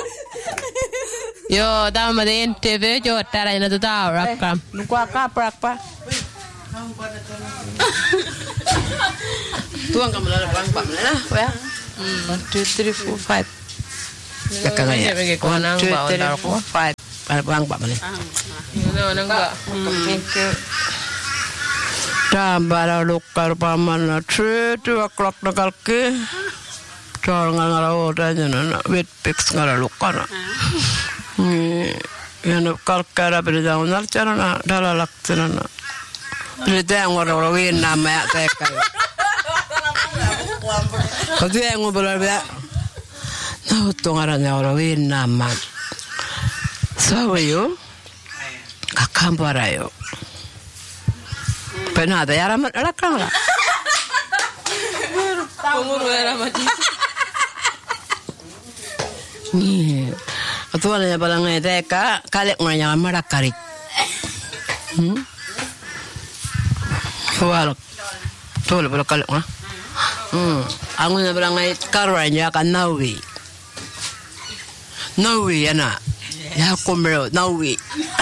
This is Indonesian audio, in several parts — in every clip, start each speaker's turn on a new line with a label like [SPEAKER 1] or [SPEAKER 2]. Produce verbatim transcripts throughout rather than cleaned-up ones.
[SPEAKER 1] Joo, tämä on N T V, joo, täällä ei näytä taurakkaa.
[SPEAKER 2] Nukua kaaprakpa. Tuon kamalla bangpa mana? Ya. One, two, three, four, five.
[SPEAKER 1] Kakak nggak?
[SPEAKER 2] One, two, three, four, five. Bangpa mana?
[SPEAKER 1] Joo, nangga.
[SPEAKER 2] Thank you. Tambah lukkar pamana three two o'clock na kalki. Char nga ngara oda jana wet picks ngara lukkar. Yana kalkara berida unar chana na dala laksana na. Berida ngara ora win nama ya teka. Kau yang ngobrol berida. Nah utong ngara ora win nama. Sawayo. Kakambarayo. Penada ya ramat rakang lah.
[SPEAKER 1] Penguru ya ramat.
[SPEAKER 2] Ni, atau ada balang ada ka kalek mana yang marah karik. Hmm. Soal, soal balang kalek mana? Hmm. Aku ni balang ada karanya kan nawi. Nawi ya na. Ya kumero nawi.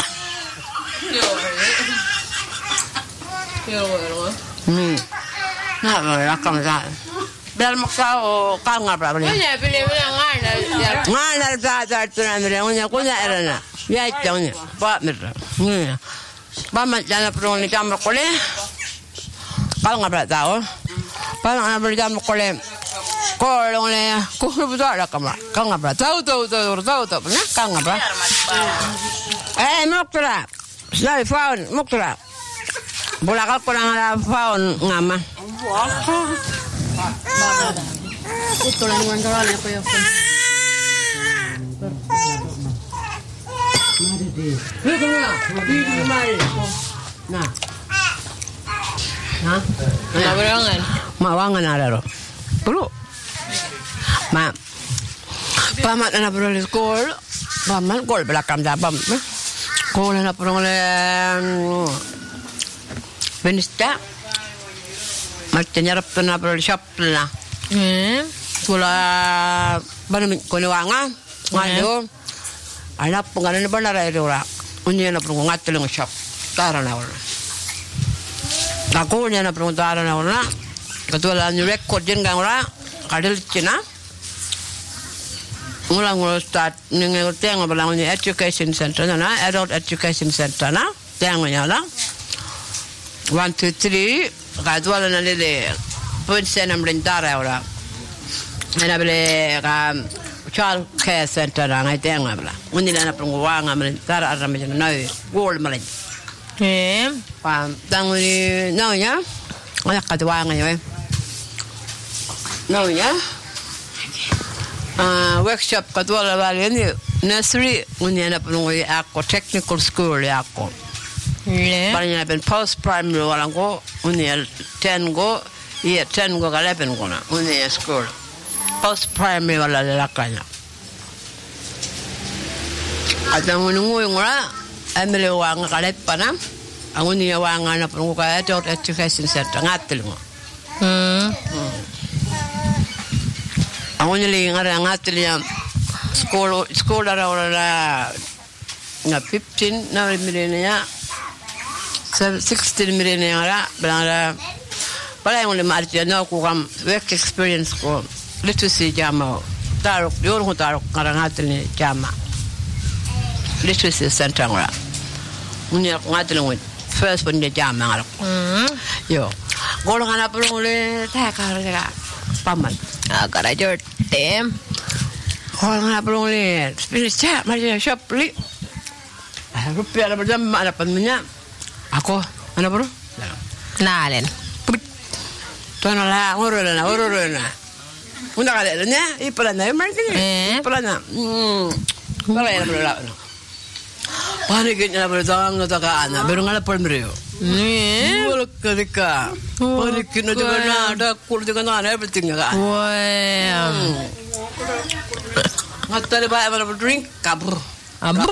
[SPEAKER 2] Hmm. Nah, rakam sah. Biar maksa o kang apa beli?
[SPEAKER 1] Punya pilih pilih ngan.
[SPEAKER 2] Ngan ada ada tu nanti punya punya erana. Ya itu punya. Pak merah. Ni. Pak macam perlu ni jam berkoleh. Kang apa tahu? Pak nak beli jam berkoleh. Kolong ni, kolong betul ada kamera. Kang apa? Tahu tahu tahu tahu tahu. Nah, kang apa? Eh, muktra. Sudah found muktra. Bola kau kurang ada faun ngama.
[SPEAKER 3] Kutulan dengan kawan apa ya?
[SPEAKER 2] Mari deh. Lihat mana? Di mari. Nah. Nah.
[SPEAKER 1] Nah, berangan.
[SPEAKER 2] Mak wangan ada loh. Perlu. Mak. Pamat anak perlu di sekolah. Pamat sekolah belakang jabam. Sekolah anak perlu le. Benista, macam nyarap tu nak perlu shop lah.
[SPEAKER 1] Hmm.
[SPEAKER 2] Kula, mana kau ni wanga, ngadu, anak pengaruh ni benar ada orang. Unya nak perlu ngatur dengan shop, taran orang. Aku unya nak perlu taran orang. Ketua ni record jengang orang, kadal Cina. Mula mula start ni ngal tiang belang ni education center na, adult education center na, tiang ni lah. One, two, three. Kadua la nale de punsen amrentara ora. Ana bele ka child care center ngai teng abla. Undi la na prungwa ngamrentara arame na nai gol malen.
[SPEAKER 1] Eh.
[SPEAKER 2] Pa tanguni no ya. Ana kadua ngai we. No ya. Ah workshop kadua la bale ni nursery undi na prungwa ako technical school ya ako.
[SPEAKER 1] Le.
[SPEAKER 2] Banyak pen post primary orang ko uniel ten go iya ten go kalau pen ko na uniel school post primary wala lakanya ada menunggu ngora ambil wang kalau pana uniel wang ana penunggu kaya adult education center ngatil ngo
[SPEAKER 1] Hmm.
[SPEAKER 2] uniel ngara ngatil ya school school ada orang na fifteen na milenia sixteen million yara belanda bala yang le marti na ko kam work experience ko literacy jama tarok yor ko tarok karangatel ni jama literacy center ngora munya ngatel ngo first one jama ngara
[SPEAKER 1] Hmm.
[SPEAKER 2] yo golo kana pulong le ta ka ra paman
[SPEAKER 1] Agak aja tem.
[SPEAKER 2] golo kana pulong le spirit cha mari shop li rupiah ada berjam ada pannya aku mana bro?
[SPEAKER 1] Nalen.
[SPEAKER 2] Tuan lah, orang lah, orang lah. Unda kali ni, ipalan na, mana ni? Ipalan na. Hmm, kalau yang berlaku. Panik ni lah berjang tu tak ana, berungal pun beriu.
[SPEAKER 1] Ni.
[SPEAKER 2] Boleh ketika. Panik ni juga na, ada kul juga na, ada everything juga.
[SPEAKER 1] Wah.
[SPEAKER 2] Ngatar baik mana drink, kabur.
[SPEAKER 1] Abu.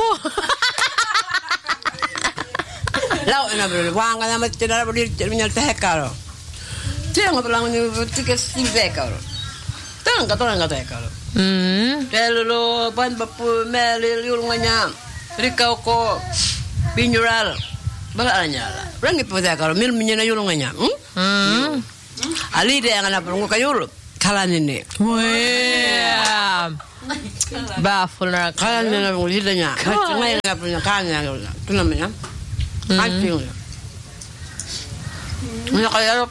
[SPEAKER 2] Lau na bro, wang na macam mana berdiri menyal teh karo. Tiang apa lang ni tiga sim teh karo. Tangka tangka teka lo.
[SPEAKER 1] Hmm.
[SPEAKER 2] Telo pan bapu meli yulunganya. Rikau ko binjural. Balanya lah. Rangi pada kalau mil minyana yulunganya. Hmm?
[SPEAKER 1] Hmm.
[SPEAKER 2] Ali dia yang anak perunggu kayul. Kalan ini.
[SPEAKER 1] Wah. Baful nak.
[SPEAKER 2] Kalan ini nak perunggu hidanya. Cuma yang nak punya kannya. Itu namanya. Kancing. Mana kaya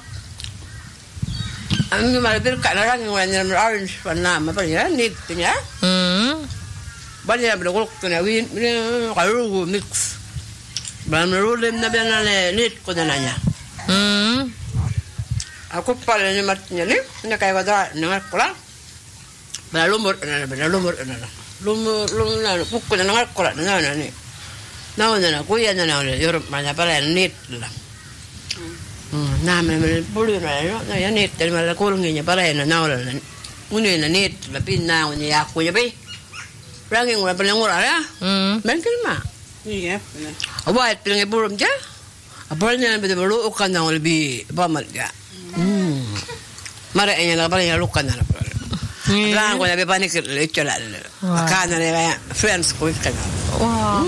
[SPEAKER 2] ang malapit ka na lang yung wala orange pa na mapalya need niya.
[SPEAKER 1] Hmm.
[SPEAKER 2] Banya bilog ko na win kayo mix. Ban rolem na bana need ko na niya.
[SPEAKER 1] Hmm.
[SPEAKER 2] Ako pala ni mat niya ni na kay wada na ko la. Ba lumur na ba lumur na. Lumur lumur na ko ko na ko la na na ni. Na na ko ya na na Europe mana pala need la. Nah, memang boleh lah. Ya net dari mana kurangnya para yang nawa lah. Mungkin na net lebih nawa ni aku je be. Orang yang orang paling murah ya.
[SPEAKER 1] Hmm.
[SPEAKER 2] Mungkin mah.
[SPEAKER 3] Iya.
[SPEAKER 2] Awak pilih burung je. Apalnya betul betul ukan yang lebih pamat ya. Hmm. Mara yang nak paling lukan nak. Orang kau nak panik leceh lah. Akan ada yang friends kau ikan.
[SPEAKER 1] Wah.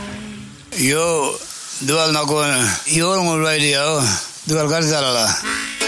[SPEAKER 4] Yo. Dual nakon, yo ngol radio, dual karzala.